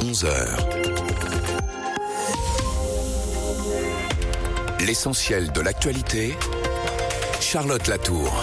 11 heures. L'essentiel de l'actualité, Charlotte Latour.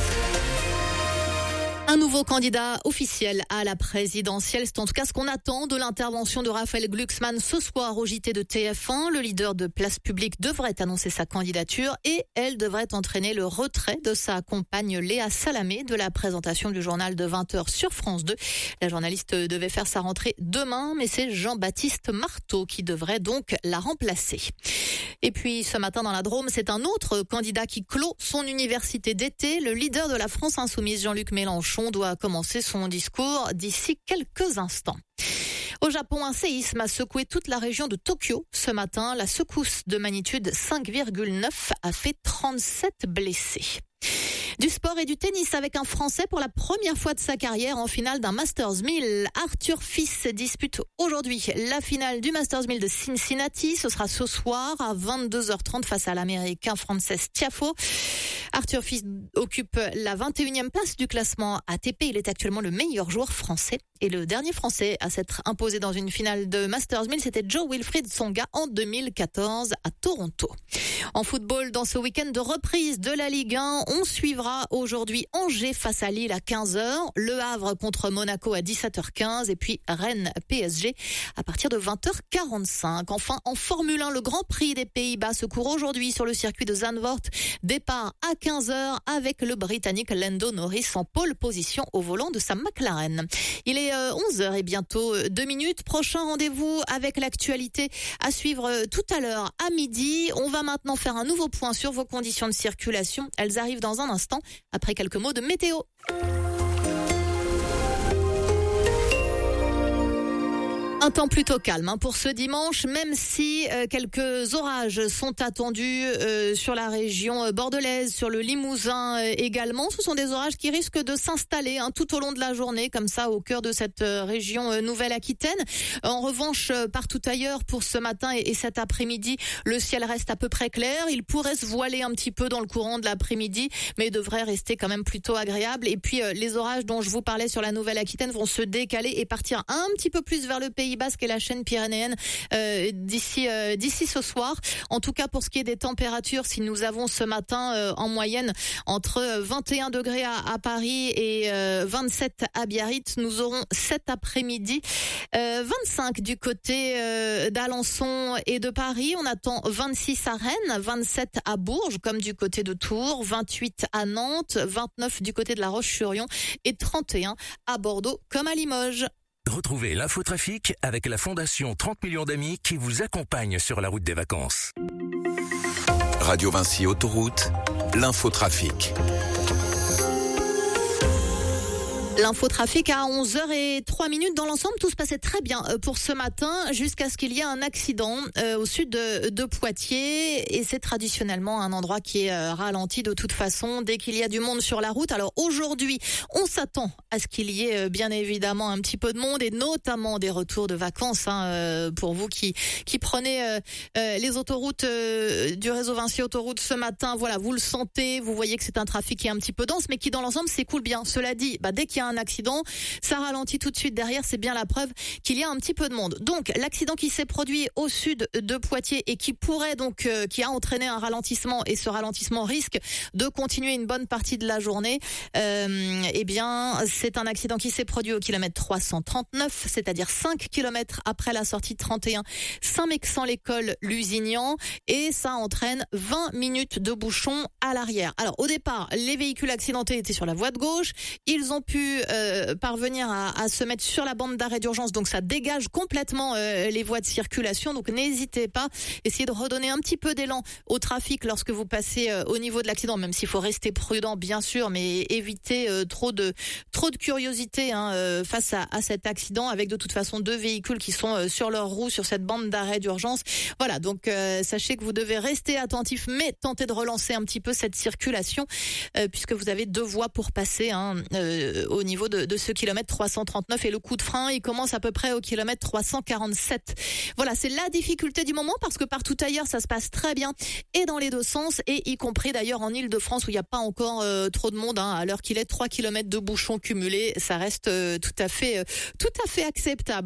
Un nouveau candidat officiel à la présidentielle, c'est en tout cas ce qu'on attend de l'intervention de Raphaël Glucksmann ce soir au JT de TF1. Le leader de Place Publique devrait annoncer sa candidature et elle devrait entraîner le retrait de sa compagne Léa Salamé de la présentation du journal de 20h sur France 2. La journaliste devait faire sa rentrée demain, mais c'est Jean-Baptiste Marteau qui devrait donc la remplacer. Et puis ce matin dans la Drôme, c'est un autre candidat qui clôt son université d'été. Le leader de la France insoumise, Jean-Luc Mélenchon, doit commencer son discours d'ici quelques instants. Au Japon, un séisme a secoué toute la région de Tokyo. Ce matin, la secousse de magnitude 5,9 a fait 37 blessés. Du sport et du tennis avec un Français pour la première fois de sa carrière en finale d'un Masters 1000. Arthur Fils dispute aujourd'hui la finale du Masters 1000 de Cincinnati. Ce sera ce soir à 22h30 face à l'Américain Frances Tiafoe. Arthur Fils occupe la 21e place du classement ATP. Il est actuellement le meilleur joueur français. Et le dernier Français à s'être imposé dans une finale de Masters 1000, c'était Joe-Wilfried Tsonga en 2014 à Toronto. En football, dans ce week-end de reprise de la Ligue 1, on suivra aujourd'hui Angers face à Lille à 15h, Le Havre contre Monaco à 17h15 et puis Rennes PSG à partir de 20h45. Enfin, en Formule 1, le Grand Prix des Pays-Bas se court aujourd'hui sur le circuit de Zandvoort. Départ à 15h avec le Britannique Lando Norris en pole position au volant de sa McLaren. Il est 11h et bientôt 2 minutes. Prochain rendez-vous avec l'actualité à suivre tout à l'heure à midi. On va maintenant faire un nouveau point sur vos conditions de circulation. Elles arrivent dans un instant après quelques mots de météo. Un temps plutôt calme pour ce dimanche, même si quelques orages sont attendus sur la région bordelaise, sur le Limousin également. Ce sont des orages qui risquent de s'installer tout au long de la journée, comme ça, au cœur de cette région Nouvelle-Aquitaine. En revanche, partout ailleurs, pour ce matin et cet après-midi, le ciel reste à peu près clair. Il pourrait se voiler un petit peu dans le courant de l'après-midi, mais devrait rester quand même plutôt agréable. Et puis, les orages dont je vous parlais sur la Nouvelle-Aquitaine vont se décaler et partir un petit peu plus vers le Pays Basque et la chaîne pyrénéenne d'ici ce soir. En tout cas, pour ce qui est des températures, si nous avons ce matin en moyenne entre 21 degrés à Paris et 27 à Biarritz, nous aurons cet après-midi 25 du côté d'Alençon et de Paris. On attend 26 à Rennes, 27 à Bourges, comme du côté de Tours, 28 à Nantes, 29 du côté de La Roche-sur-Yon et 31 à Bordeaux, comme à Limoges. Retrouvez l'infotrafic avec la Fondation 30 millions d'amis qui vous accompagne sur la route des vacances. Radio Vinci Autoroute, l'infotrafic. L'infotrafic à 11h03. Dans l'ensemble, tout se passait très bien pour ce matin jusqu'à ce qu'il y ait un accident au sud de Poitiers. Et c'est traditionnellement un endroit qui est ralenti de toute façon dès qu'il y a du monde sur la route. Alors aujourd'hui, on s'attend à ce qu'il y ait bien évidemment un petit peu de monde et notamment des retours de vacances pour vous qui prenez les autoroutes du réseau Vinci Autoroute ce matin. Voilà, vous le sentez, vous voyez que c'est un trafic qui est un petit peu dense mais qui dans l'ensemble s'écoule bien. Cela dit, dès qu'il y a un accident, ça ralentit tout de suite derrière, c'est bien la preuve qu'il y a un petit peu de monde. Donc l'accident qui s'est produit au sud de Poitiers et qui pourrait donc qui a entraîné un ralentissement et ce ralentissement risque de continuer une bonne partie de la journée, eh bien c'est un accident qui s'est produit au kilomètre 339, c'est-à-dire 5 km après la sortie 31 Saint-Mexan-l'École Lusignan et ça entraîne 20 minutes de bouchon à l'arrière. Alors au départ, les véhicules accidentés étaient sur la voie de gauche, ils ont pu parvenir à se mettre sur la bande d'arrêt d'urgence, donc ça dégage complètement les voies de circulation, donc n'hésitez pas, essayez de redonner un petit peu d'élan au trafic lorsque vous passez au niveau de l'accident, même s'il faut rester prudent bien sûr, mais évitez trop de curiosité face à cet accident, avec de toute façon 2 véhicules qui sont sur leurs roues sur cette bande d'arrêt d'urgence. Voilà, donc sachez que vous devez rester attentif, mais tentez de relancer un petit peu cette circulation puisque vous avez 2 voies pour passer au niveau de ce kilomètre 339 et le coup de frein il commence à peu près au kilomètre 347. Voilà, c'est la difficulté du moment parce que partout ailleurs ça se passe très bien et dans les 2 sens et y compris d'ailleurs en Île-de-France où il n'y a pas encore trop de monde à l'heure qu'il est, 3 kilomètres de bouchons cumulés, ça reste tout à fait acceptable.